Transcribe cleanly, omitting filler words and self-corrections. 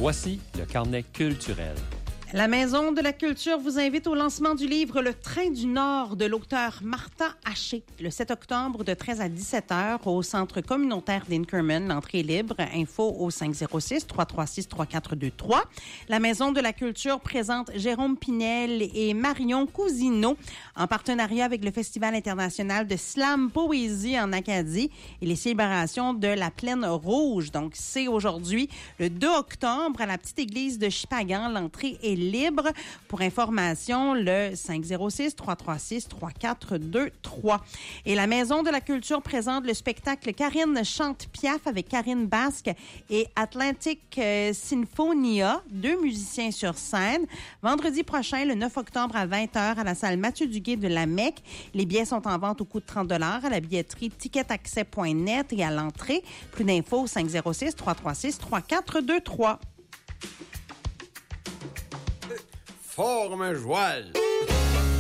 Voici le carnet culturel. La Maison de la Culture vous invite au lancement du livre Le Train du Nord de l'auteur Martha Haché, le 7 octobre de 13 à 17 heures au Centre communautaire d'Inkerman. L'entrée est libre. Info au 506-336-3423. La Maison de la Culture présente Jérôme Pinel et Marion Cousineau en partenariat avec le Festival international de slam poésie en Acadie et les célébrations de la Plaine Rouge. Donc, c'est aujourd'hui, le 2 octobre, à la petite église de Chipagan. L'entrée est libre. Pour information, le 506-336-3423. Et la Maison de la Culture présente le spectacle Karine chante Piaf avec Karine Basque et Atlantic Sinfonia, 2 musiciens sur scène. Vendredi prochain, le 9 octobre à 20h à la salle Mathieu Duguay de la Mecque. Les billets sont en vente au coût de 30 $ à la billetterie ticketaccès.net et à l'entrée. Plus d'infos au 506-336-3423. Forme joie.